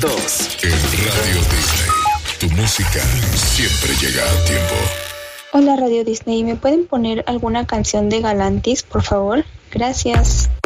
En Radio Disney, tu música siempre llega a tiempo. Hola Radio Disney, ¿me pueden poner alguna canción de Galantis, por favor? Gracias.